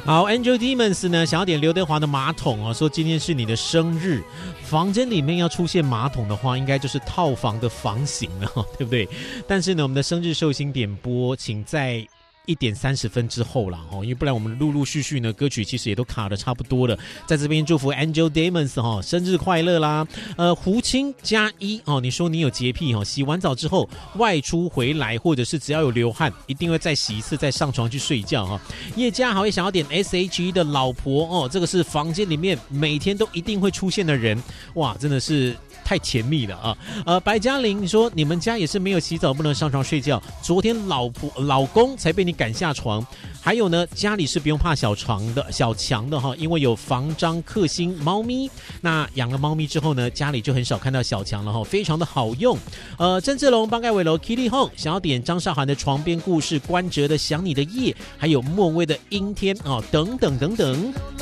好 ，Angel Demons 呢想要点刘德华的马桶哦，说今天是你的生日，房间里面要出现马桶的话，应该就是套房的房型了，对不对？但是呢，我们的生日寿星点播，请在1:30之后啦，因为不然我们陆陆续续呢歌曲其实也都卡的差不多了。在这边祝福 Angel Demons 生日快乐啦！胡青加一你说你有洁癖洗完澡之后外出回来，或者是只要有流汗，一定会再洗一次再上床去睡觉叶家豪也想要点 SHE 的老婆这个是房间里面每天都一定会出现的人，哇，真的是太甜蜜了啊！白嘉玲，你说你们家也是没有洗澡不能上床睡觉，昨天老公才被你赶下床。还有呢，家里是不用怕小强的因为有防蟑克星猫咪。那养了猫咪之后呢，家里就很少看到小强了非常的好用。郑志龙、帮盖伟楼、Kitty Hong 想要点张韶涵的《床边故事》、关喆的《想你的夜》，还有莫蔚的《阴天》等等等等。